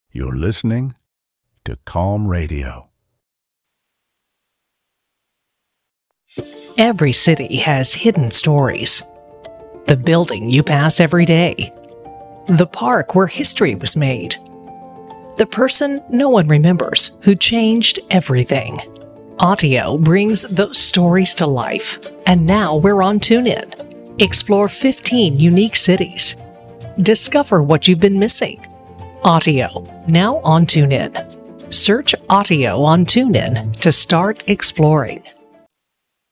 You're listening to Calm Radio. Every city has hidden stories. The building you pass every day. The park where history was made. The person no one remembers who changed everything. Audio brings those stories to life, and now we're on TuneIn. Explore 15 unique cities. Discover what you've been missing. Audio, now on TuneIn. Search Audio on TuneIn to start exploring.